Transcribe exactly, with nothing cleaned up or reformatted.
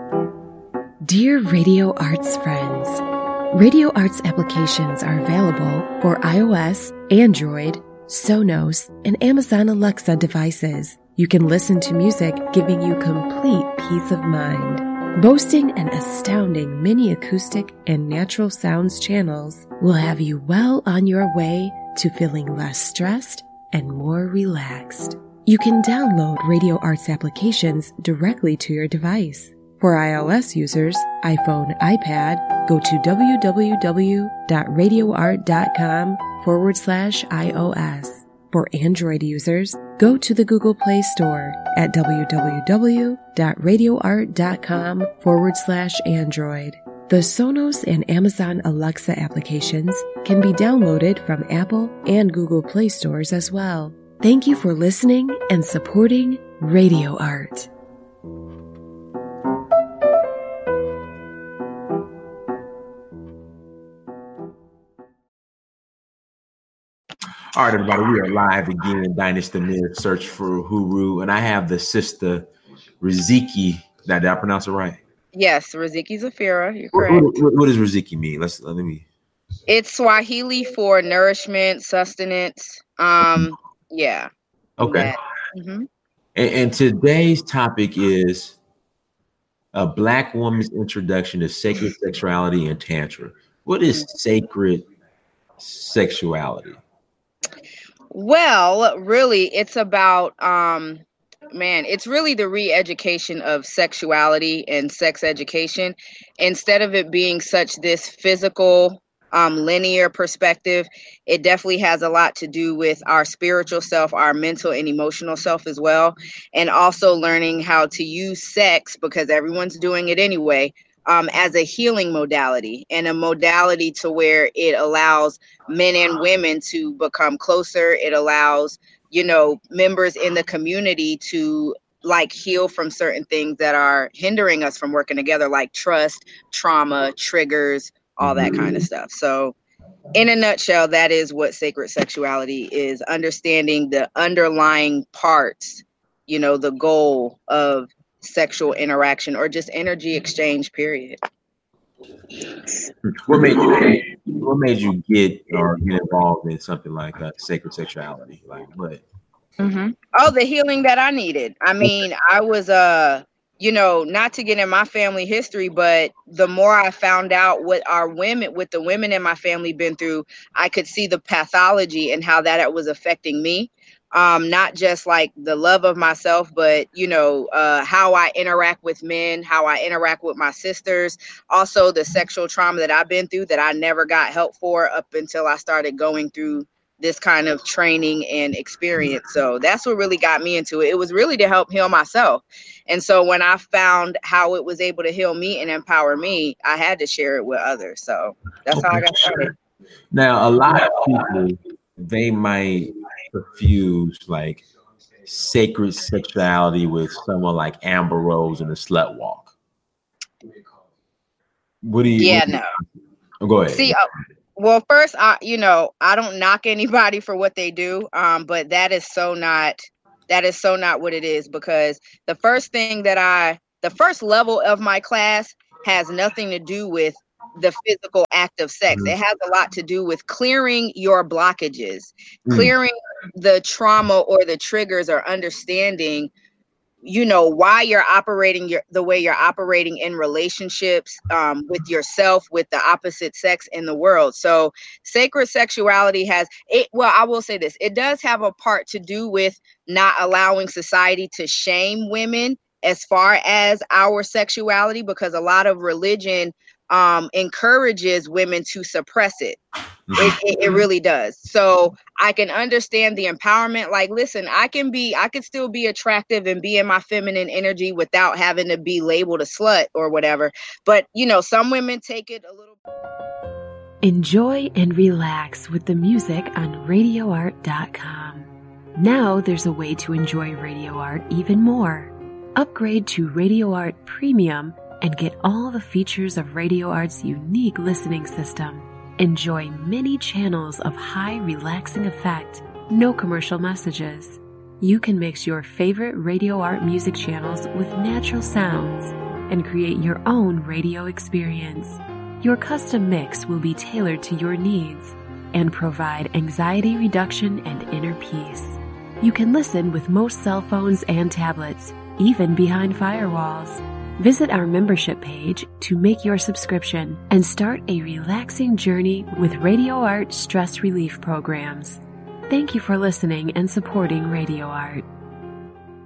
Dear Radio Arts friends, Radio Arts applications are available for iOS, Android, Sonos, and Amazon Alexa devices. You can listen to music giving you complete peace of mind. Boasting an astounding mini acoustic and natural sounds channels will have you well on your way to feeling less stressed and more relaxed. You can download Radio Arts applications directly to your device. For iOS users, iPhone, iPad, go to www.radioart.com forward slash iOS. For Android users, go to the Google Play Store at www.radioart.com forward slash Android. The Sonos and Amazon Alexa applications can be downloaded from Apple and Google Play stores as well. Thank you for listening and supporting Radio Art. All right, everybody, we are live again. Dynasty Mir, Search for Uhuru, and I have the sister Riziki. Did I pronounce it right? Yes, Riziki Zafira. You're correct. What, what, what does Riziki mean? Let's let me. It's Swahili for nourishment, sustenance. Um, yeah. Okay. Mm-hmm. And, and today's topic is a Black woman's introduction to sacred sexuality and tantra. What is sacred sexuality? Well, really, it's about, um, man, it's really the re-education of sexuality and sex education. Instead of it being such this physical, um, linear perspective, it definitely has a lot to do with our spiritual self, our mental and emotional self as well. And also learning how to use sex, because everyone's doing it anyway, Um, as a healing modality and a modality to where it allows men and women to become closer. It allows, you know, members in the community to like heal from certain things that are hindering us from working together, like trust, trauma, triggers, all that kind of stuff. So in a nutshell, that is what sacred sexuality is: understanding the underlying parts, you know, the goal of sexual interaction or just energy exchange, period. What made you what made you get or get involved in something like uh, sacred sexuality? Like what? Mm-hmm. Oh, the healing that I needed. I mean, I was uh you know, not to get in my family history, but the more I found out what our women, what the women in my family been through, I could see the pathology and how that it was affecting me. Um, not just like the love of myself, but, you know, uh, how I interact with men, how I interact with my sisters, also the sexual trauma that I've been through that I never got help for up until I started going through this kind of training and experience. So that's what really got me into it. It was really to help heal myself. And so when I found how it was able to heal me and empower me, I had to share it with others. So that's Okay. how I got started. Now, a lot of people, they might confuse like sacred sexuality with someone like Amber Rose and the Slut Walk. What do you? Yeah, what do you, no. Oh, go ahead. See, uh, well, first, I, you know, I don't knock anybody for what they do, um, but that is so not, that is so not what it is, because the first thing that I, the first level of my class has nothing to do with the physical act of sex. Mm-hmm. It has a lot to do with clearing your blockages, mm-hmm. clearing the trauma or the triggers, or understanding, you know, why you're operating your, the way you're operating in relationships, um, with yourself, with the opposite sex in the world. So sacred sexuality has it. Well, I will say this. It does have a part to do with not allowing society to shame women as far as our sexuality, because a lot of religion um, encourages women to suppress it. It, it, it really does. So I can understand the empowerment. Like, listen, I can be, I could still be attractive and be in my feminine energy without having to be labeled a slut or whatever. But, you know, some women take it a little. Enjoy and relax with the music on radio art dot com. Now there's a way to enjoy Radio Art even more. Upgrade to Radio Art Premium and get all the features of Radio Art's unique listening system. Enjoy many channels of high relaxing effect, no commercial messages. You can mix your favorite Radio Art music channels with natural sounds. and create your own radio experience. Your custom mix will be tailored to your needs and provide anxiety reduction and inner peace. You can listen with most cell phones and tablets, even behind firewalls. Visit our membership page to make your subscription and start a relaxing journey with Radio Art stress relief programs. Thank you for listening and supporting Radio Art.